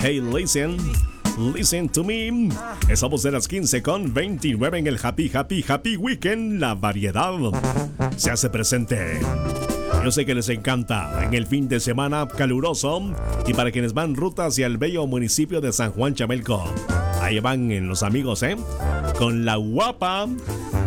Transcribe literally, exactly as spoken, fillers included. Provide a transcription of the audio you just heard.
Hey, listen, listen to me. Estamos en las quince con veintinueve en el Happy, Happy, Happy Weekend. La variedad se hace presente. Yo sé que les encanta en el fin de semana caluroso y para quienes van ruta hacia el bello municipio de San Juan Chamelco. Ahí van en los amigos, ¿eh? Con la guapa